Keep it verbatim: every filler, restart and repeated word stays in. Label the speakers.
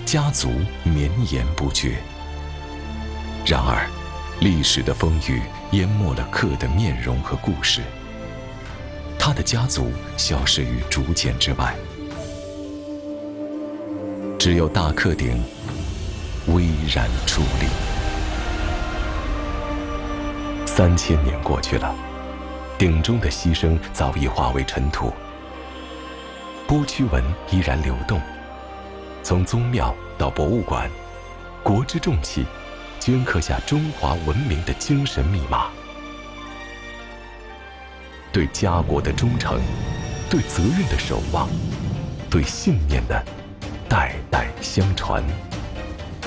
Speaker 1: 家族绵延不绝。然而，历史的风雨淹没了克的面容和故事，他的家族消失于竹简之外，只有大克鼎巍然矗立。三千年过去了，鼎中的牺牲早已化为尘土，波曲纹依然流动。从宗庙到博物馆，国之重器镌刻下中华文明的精神密码。对家国的忠诚，对责任的守望，对信念的代代相传。